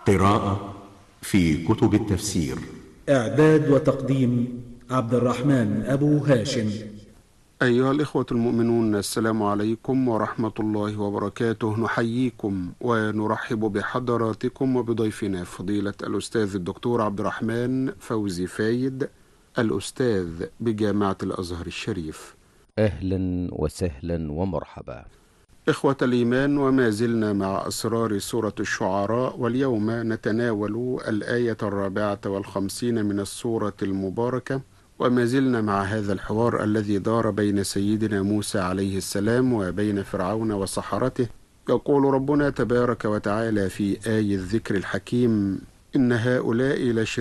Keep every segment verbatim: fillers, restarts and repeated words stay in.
قراءة في كتب التفسير. إعداد وتقديم عبد الرحمن أبو هاشم. أيها الإخوة المؤمنون، السلام عليكم ورحمة الله وبركاته. نحييكم ونرحب بحضراتكم وبضيفنا فضيلة الأستاذ الدكتور عبد الرحمن فوزي فايد، الأستاذ بجامعة الأزهر الشريف. أهلا وسهلا ومرحبا. إخوة الإيمان، وما زلنا مع أسرار سورة الشعراء، واليوم نتناول الآية الرابعة والخمسين من السورة المباركة، وما زلنا مع هذا الحوار الذي دار بين سيدنا موسى عليه السلام وبين فرعون وسحرته. يقول ربنا تبارك وتعالى في آية الذكر الحكيم: إن هؤلاء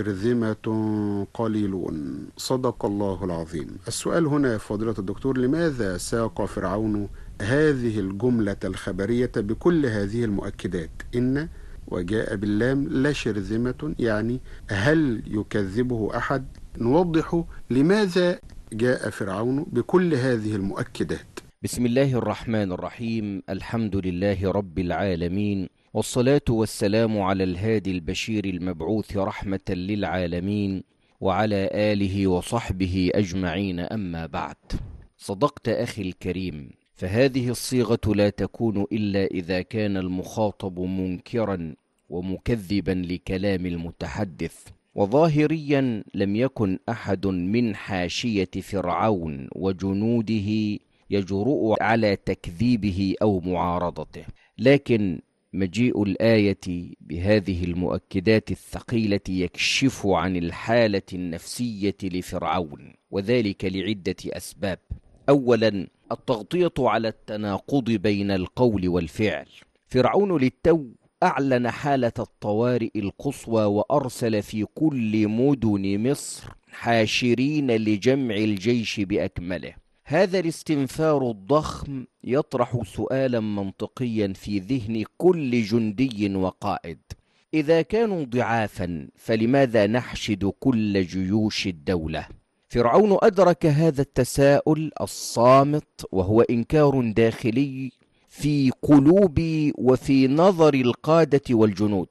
لشرذمة قليلون. صدق الله العظيم. السؤال هنا فضيلة الدكتور: لماذا ساق فرعون هذه الجملة الخبرية بكل هذه المؤكدات؟ إن وجاء باللام لشرذمة، يعني هل يكذبه أحد؟ نوضح لماذا جاء فرعون بكل هذه المؤكدات. بسم الله الرحمن الرحيم. الحمد لله رب العالمين، والصلاة والسلام على الهادي البشير المبعوث رحمة للعالمين، وعلى آله وصحبه أجمعين، أما بعد. صدقت أخي الكريم، فهذه الصيغة لا تكون إلا إذا كان المخاطب منكرا ومكذبا لكلام المتحدث. وظاهريا لم يكن أحد من حاشية فرعون وجنوده يجرؤ على تكذيبه أو معارضته، لكن مجيء الآية بهذه المؤكدات الثقيلة يكشف عن الحالة النفسية لفرعون، وذلك لعدة أسباب. أولا، التغطية على التناقض بين القول والفعل. فرعون للتو أعلن حالة الطوارئ القصوى، وأرسل في كل مدن مصر حاشرين لجمع الجيش بأكمله. هذا الاستنفار الضخم يطرح سؤالا منطقيا في ذهن كل جندي وقائد: إذا كانوا ضعافا فلماذا نحشد كل جيوش الدولة؟ فرعون أدرك هذا التساؤل الصامت، وهو إنكار داخلي في قلوب وفي نظر القادة والجنود،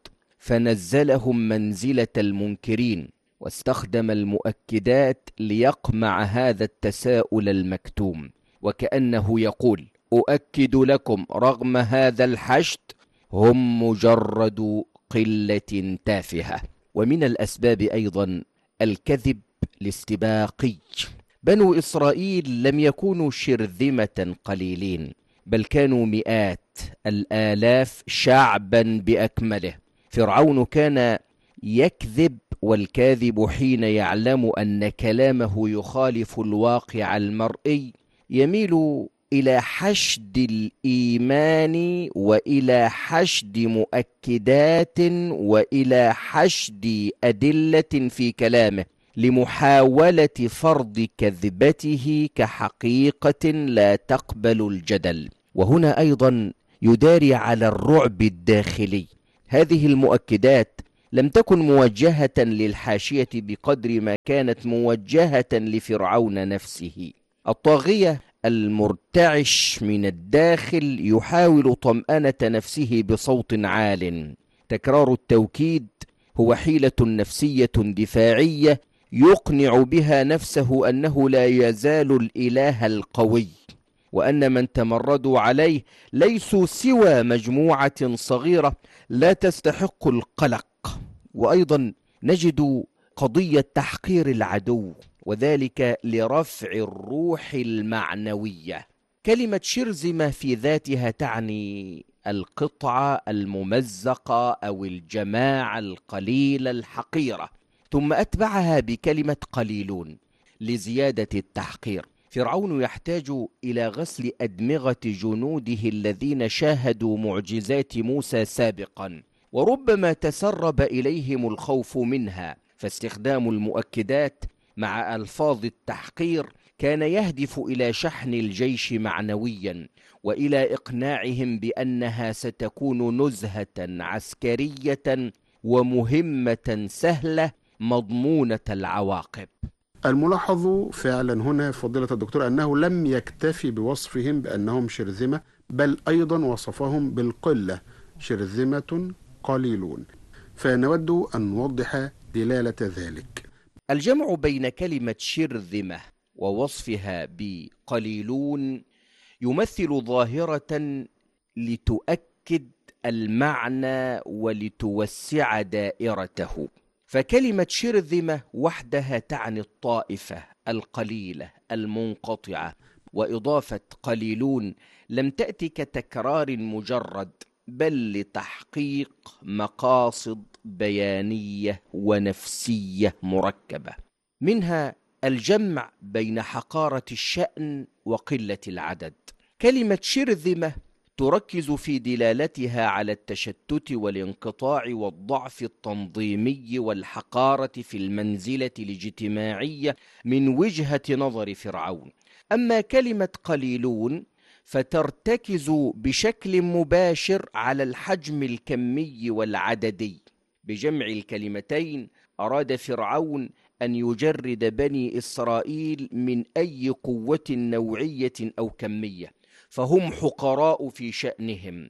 فنزلهم منزلة المنكرين، واستخدم المؤكدات ليقمع هذا التساؤل المكتوم، وكأنه يقول: أؤكد لكم رغم هذا الحشد هم مجرد قلة تافهة. ومن الأسباب أيضا الكذب الاستباقي. بنو إسرائيل لم يكونوا شرذمة قليلين، بل كانوا مئات الآلاف، شعبا بأكمله. فرعون كان يكذب، والكاذب حين يعلم أن كلامه يخالف الواقع المرئي يميل إلى حشد الإيمان، وإلى حشد مؤكدات، وإلى حشد أدلة في كلامه، لمحاولة فرض كذبته كحقيقة لا تقبل الجدل. وهنا أيضا يداري على الرعب الداخلي. هذه المؤكدات لم تكن موجهة للحاشية بقدر ما كانت موجهة لفرعون نفسه. الطاغية المرتعش من الداخل يحاول طمأنة نفسه بصوت عال. تكرار التوكيد هو حيلة نفسية دفاعية يقنع بها نفسه أنه لا يزال الإله القوي، وأن من تمردوا عليه ليسوا سوى مجموعة صغيرة لا تستحق القلق. وأيضا نجد قضية تحقير العدو، وذلك لرفع الروح المعنوية. كلمة شرذمة في ذاتها تعني القطعة الممزقة أو الجماعة القليلة الحقيرة، ثم أتبعها بكلمة قليلون لزيادة التحقير. فرعون يحتاج إلى غسل أدمغة جنوده الذين شاهدوا معجزات موسى سابقا، وربما تسرب إليهم الخوف منها، فاستخدام المؤكدات مع ألفاظ التحقير كان يهدف إلى شحن الجيش معنويا، وإلى إقناعهم بأنها ستكون نزهة عسكرية ومهمة سهلة مضمونة العواقب. الملاحظ فعلا هنا فضيلة الدكتور أنه لم يكتفي بوصفهم بأنهم شرذمة، بل أيضا وصفهم بالقلة، شرذمة قليلون. فنود أن نوضح دلالة ذلك. الجمع بين كلمة شرذمة ووصفها بقليلون يمثل ظاهرة لتؤكد المعنى ولتوسع دائرته. فكلمة شرذمة وحدها تعني الطائفة القليلة المنقطعة، وإضافة قليلون لم تأتي كتكرار مجرد، بل لتحقيق مقاصد بيانية ونفسية مركبة، منها الجمع بين حقارة الشأن وقلة العدد. كلمة شرذمة تركز في دلالتها على التشتت والانقطاع والضعف التنظيمي والحقارة في المنزلة الاجتماعية من وجهة نظر فرعون. أما كلمة قليلون فترتكز بشكل مباشر على الحجم الكمي والعددي. بجمع الكلمتين أراد فرعون أن يجرد بني إسرائيل من أي قوة نوعية أو كمية، فهم حقراء في شأنهم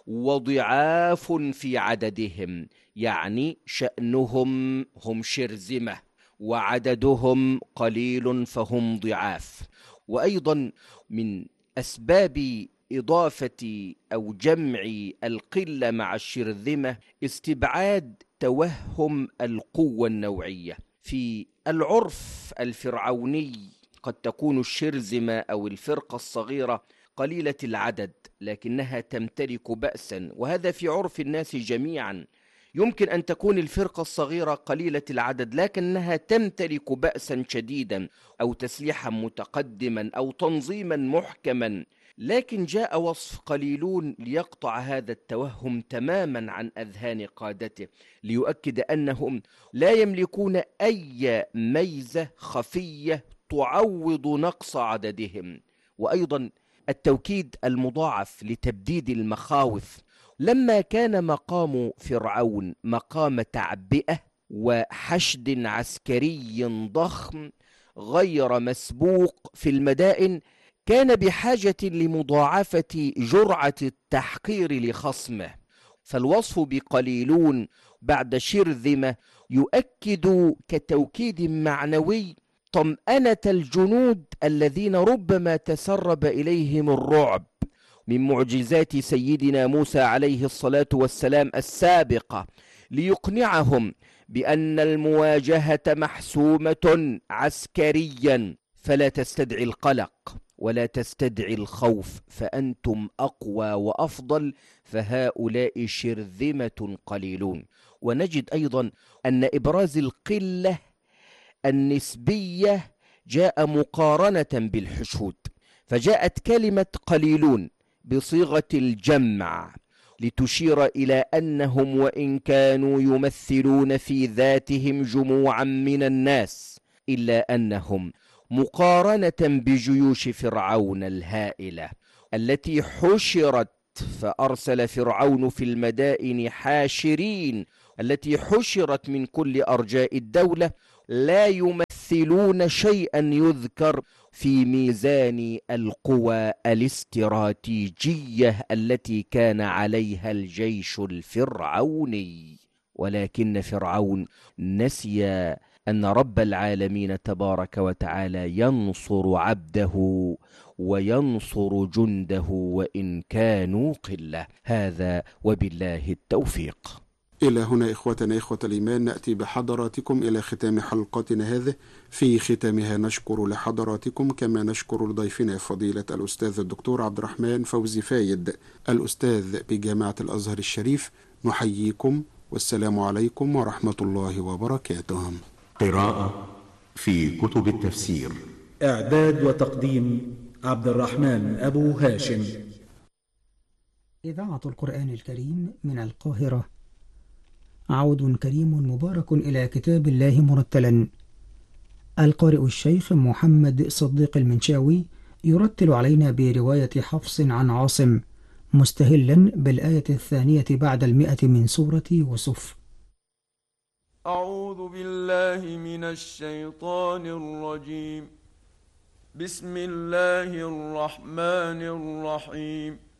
وضعاف في عددهم، يعني شأنهم هم شرذمة وعددهم قليل فهم ضعاف. وأيضا من أسباب إضافة أو جمع القلة مع الشرذمة استبعاد توهم القوة النوعية. في العرف الفرعوني قد تكون الشرذمة أو الفرقة الصغيرة قليلة العدد لكنها تمتلك بأسا، وهذا في عرف الناس جميعا. يمكن أن تكون الفرقة الصغيرة قليلة العدد لكنها تمتلك بأسا شديدا أو تسليحا متقدما أو تنظيما محكما، لكن جاء وصف قليلون ليقطع هذا التوهم تماما عن أذهان قادته، ليؤكد أنهم لا يملكون أي ميزة خفية تعوض نقص عددهم. وأيضا التوكيد المضاعف لتبديد المخاوف. لما كان مقام فرعون مقام تعبئة وحشد عسكري ضخم غير مسبوق في المدائن، كان بحاجة لمضاعفة جرعة التحقير لخصمه. فالوصف بقليلون بعد شرذمة يؤكد كتوكيد معنوي طمأنة الجنود الذين ربما تسرب إليهم الرعب. من معجزات سيدنا موسى عليه الصلاة والسلام السابقة ليقنعهم بأن المواجهة محسومة عسكريا، فلا تستدعي القلق ولا تستدعي الخوف، فأنتم أقوى وأفضل، فهؤلاء شرذمة قليلون. ونجد أيضا أن إبراز القلة النسبية جاء مقارنة بالحشود، فجاءت كلمة قليلون بصيغة الجمع لتشير إلى أنهم وإن كانوا يمثلون في ذاتهم جموعا من الناس، إلا أنهم مقارنة بجيوش فرعون الهائلة التي حشرت، فأرسل فرعون في المدائن حاشرين التي حشرت من كل أرجاء الدولة، لا يمثلون شيئا يذكر في ميزان القوى الاستراتيجية التي كان عليها الجيش الفرعوني. ولكن فرعون نسي أن رب العالمين تبارك وتعالى ينصر عبده وينصر جنده وإن كانوا قلة. هذا وبالله التوفيق. إلى هنا إخوتنا إخوة الإيمان نأتي بحضراتكم إلى ختام حلقتنا هذه. في ختامها نشكر لحضراتكم كما نشكر لضيفنا فضيلة الأستاذ الدكتور عبد الرحمن فوزي فايد الأستاذ بجامعة الأزهر الشريف. نحييكم والسلام عليكم ورحمة الله وبركاته. قراءة في كتب التفسير. إعداد وتقديم عبد الرحمن أبو هاشم. إذاعة القرآن الكريم من القاهرة. عود كريم مبارك إلى كتاب الله مرتلا. القارئ الشيخ محمد صديق المنشاوي يرتل علينا برواية حفص عن عاصم، مستهلا بالآية الثانية بعد المئة من سورة يوسف. أعوذ بالله من الشيطان الرجيم. بسم الله الرحمن الرحيم.